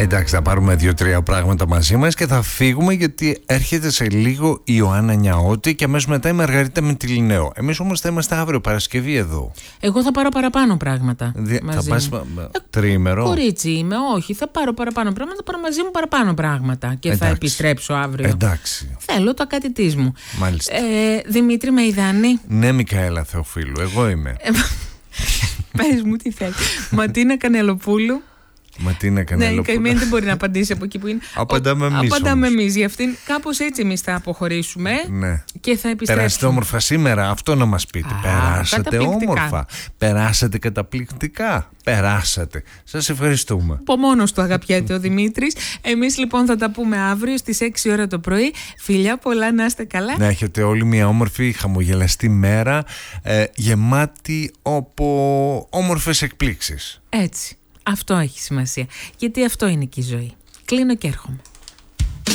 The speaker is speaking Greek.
Εντάξει, θα πάρουμε 2-3 πράγματα μαζί μας και θα φύγουμε, γιατί έρχεται σε λίγο η Ιωάννα Νιαώτη και αμέσως μετά η Μαργαρίτα Μητυλινέο. Εμείς όμως θα είμαστε αύριο Παρασκευή εδώ. Εγώ θα πάρω παραπάνω πράγματα. Θα πας τριήμερο. Κορίτσι είμαι, όχι, θα πάρω παραπάνω πράγματα, θα πάρω μαζί μου παραπάνω πράγματα και Εντάξει. θα επιστρέψω αύριο. Εντάξει. Θέλω το κάτι της μου. Μάλιστα. Δημήτρη Μεϊδάνη. Ναι, Μικαέλα Θεοφίλου, εγώ είμαι. Πες μου τι θέλει. Ματίνα Κανελοπούλου. Ματίνα Κανελοπούλου. Ναι, η καημένη δεν μπορεί να απαντήσει από εκεί που είναι. Απαντάμε εμείς. Για αυτήν κάπως έτσι εμείς θα αποχωρήσουμε. Ναι. Και θα επιστρέψουμε. Περάσετε όμορφα σήμερα, αυτό να μας πείτε. Περάσατε όμορφα. Περάσατε καταπληκτικά. Περάσατε. Σας ευχαριστούμε. Από μόνος του αγαπιέται ο Δημήτρης. Εμείς λοιπόν θα τα πούμε αύριο στις 6 ώρα το πρωί. Φιλιά πολλά, να είστε καλά. Να έχετε όλοι μια όμορφη, χαμογελαστή μέρα, γεμάτη από όμορφες εκπλήξεις. Έτσι. Αυτό έχει σημασία. Γιατί αυτό είναι και η ζωή. Κλείνω και έρχομαι.